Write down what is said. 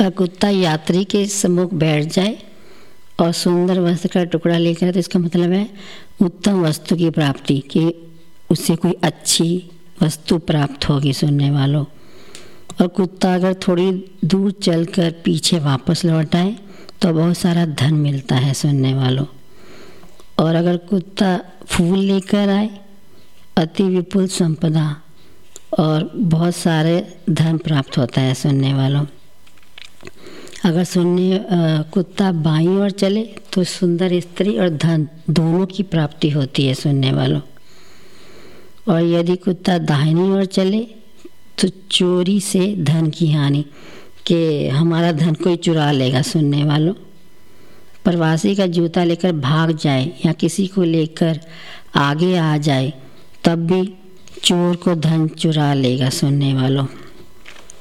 कुत्ता यात्री के सम्मुख बैठ जाए और सुंदर वस्त्र का टुकड़ा लेकर आए तो इसका मतलब है उत्तम वस्तु की प्राप्ति, कि उससे कोई अच्छी वस्तु प्राप्त होगी सुनने वालों। और कुत्ता अगर थोड़ी दूर चलकर पीछे वापस लौट आए तो बहुत सारा धन मिलता है सुनने वालों। और अगर कुत्ता फूल लेकर आए, अति विपुल संपदा और बहुत सारे धन प्राप्त होता है सुनने वालों। अगर कुत्ता बाईं ओर चले तो सुंदर स्त्री और धन दोनों की प्राप्ति होती है सुनने वालों। और यदि कुत्ता दाहिनी ओर चले तो चोरी से धन की हानि, कि हमारा धन कोई चुरा लेगा सुनने वालों। प्रवासी का जूता लेकर भाग जाए या किसी को लेकर आगे आ जाए तब भी चोर को धन चुरा लेगा सुनने वालों।